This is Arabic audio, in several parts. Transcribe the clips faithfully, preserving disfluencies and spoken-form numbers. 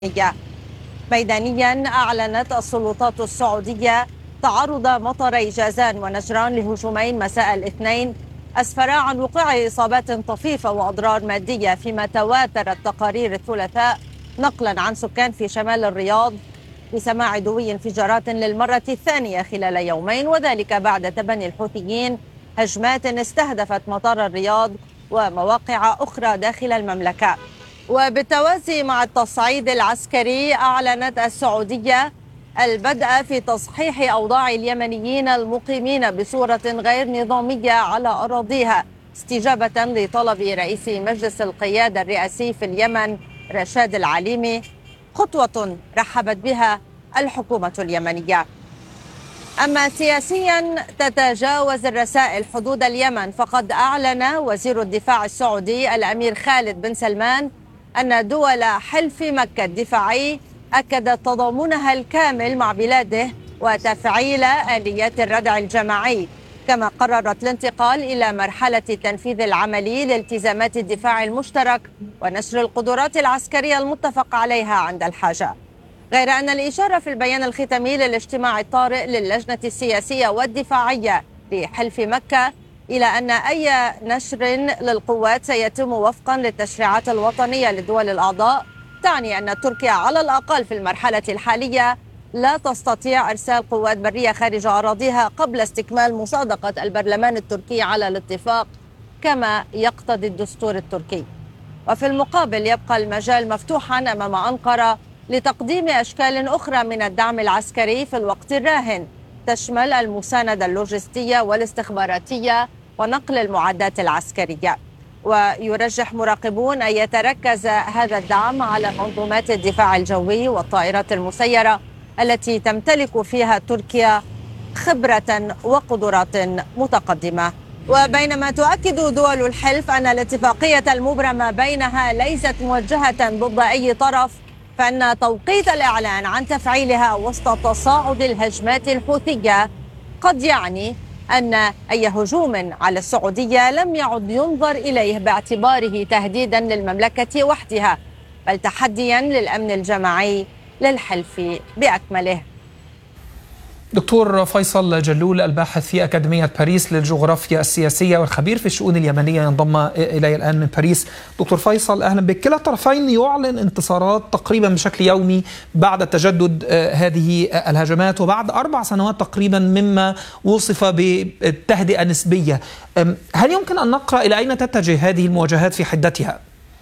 ميدانيا أعلنت السلطات السعودية تعرض مطري جازان ونجران لهجومين مساء الاثنين أسفرا عن وقوع إصابات طفيفة وأضرار مادية، فيما تواترت تقارير الثلاثاء نقلا عن سكان في شمال الرياض بسماع دوي انفجارات للمرة الثانية خلال يومين، وذلك بعد تبني الحوثيين هجمات استهدفت مطار الرياض ومواقع أخرى داخل المملكة. وبالتوازي مع التصعيد العسكري، أعلنت السعودية البدء في تصحيح أوضاع اليمنيين المقيمين بصورة غير نظامية على أراضيها، استجابة لطلب رئيس مجلس القيادة الرئاسي في اليمن رشاد العليمي، خطوة رحبت بها الحكومة اليمنية. أما سياسيا، تتجاوز الرسائل حدود اليمن، فقد أعلن وزير الدفاع السعودي الأمير خالد بن سلمان أن دول حلف مكة الدفاعي أكدت تضامنها الكامل مع بلاده وتفعيل آليات الردع الجماعي، كما قررت الانتقال إلى مرحلة التنفيذ العملي لالتزامات الدفاع المشترك ونشر القدرات العسكرية المتفق عليها عند الحاجة. غير أن الإشارة في البيان الختامي للاجتماع الطارئ للجنة السياسية والدفاعية لحلف مكة إلى أن أي نشر للقوات سيتم وفقا للتشريعات الوطنية للدول الأعضاء، تعني أن تركيا على الأقل في المرحلة الحالية لا تستطيع إرسال قوات برية خارج أراضيها قبل استكمال مصادقة البرلمان التركي على الاتفاق كما يقتضي الدستور التركي. وفي المقابل، يبقى المجال مفتوحا أمام أنقرة لتقديم أشكال أخرى من الدعم العسكري في الوقت الراهن، تشمل المساندة اللوجستية والاستخباراتية ونقل المعدات العسكرية. ويرجح مراقبون أن يتركز هذا الدعم على منظومات الدفاع الجوي والطائرات المسيرة التي تمتلك فيها تركيا خبرة وقدرات متقدمة. وبينما تؤكد دول الحلف أن الاتفاقية المبرمة بينها ليست موجهة ضد أي طرف، فإن توقيت الإعلان عن تفعيلها وسط تصاعد الهجمات الحوثية قد يعني أن أي هجوم على السعودية لم يعد ينظر إليه باعتباره تهديدا للمملكة وحدها، بل تحديا للأمن الجماعي للحلف بأكمله. دكتور فيصل جلول، الباحث في أكاديمية باريس للجغرافيا السياسية والخبير في الشؤون اليمنية، ينضم إلي الآن من باريس. دكتور فيصل، أهلا بك. كلا الطرفين يعلن انتصارات تقريبا بشكل يومي بعد تجدد هذه الهجمات وبعد أربع سنوات تقريبا مما وصف بالتهدئة النسبية. هل يمكن أن نقرأ إلى أين تتجه هذه المواجهات في حدتها؟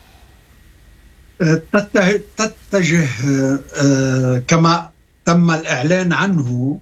تتجه كما تم الإعلان عنه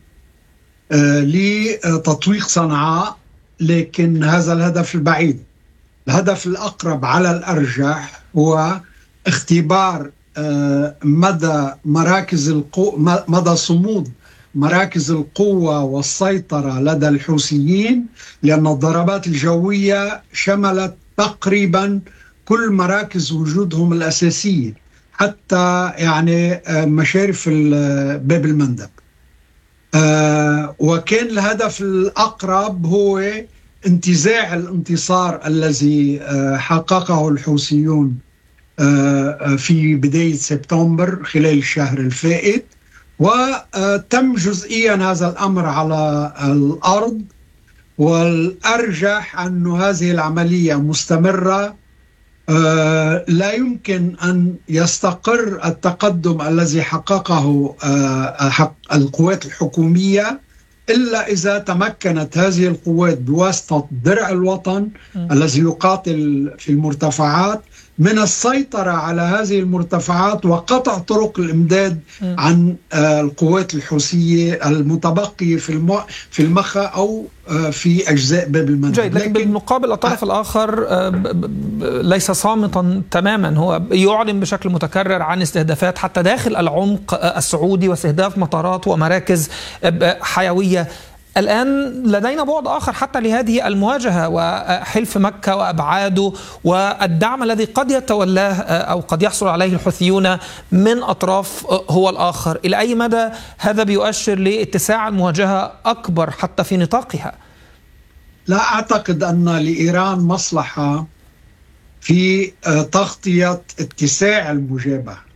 لتطويق صنعاء، لكن هذا الهدف البعيد. الهدف الأقرب على الأرجح هو اختبار مدى مراكز القوة، مدى صمود مراكز القوة والسيطرة لدى الحوثيين، لأن الضربات الجوية شملت تقريبا كل مراكز وجودهم الأساسية، حتى يعني مشارف باب المندب. آه وكان الهدف الأقرب هو انتزاع الانتصار الذي آه حققه الحوثيون آه في بداية سبتمبر خلال الشهر الفائت، وتم جزئيا هذا الأمر على الأرض. والأرجح أن هذه العملية مستمرة، آه لا يمكن أن يستقر التقدم الذي حققه آه حق القوات الحكومية إلا إذا تمكنت هذه القوات بواسطة درع الوطن م. الذي يقاتل في المرتفعات من السيطرة على هذه المرتفعات وقطع طرق الإمداد م. عن آه القوات الحوثية المتبقية في الم... في المخا أو آه في أجزاء باب المندب. جيد، لكن, لكن بالمقابل الطرف آه الآخر آه ليس صامتا تماما، هو يعلن بشكل متكرر عن استهدافات حتى داخل العمق آه السعودي واستهداف مطارات ومراكز آه حيوية. الآن لدينا بعد آخر حتى لهذه المواجهة وحلف مكة وأبعاده والدعم الذي قد يتولاه أو قد يحصل عليه الحوثيون من أطراف هو الآخر. إلى أي مدى هذا بيؤشر لاتساع المواجهة أكبر حتى في نطاقها؟ لا أعتقد أن لإيران مصلحة في تغطية اتساع المجابهة.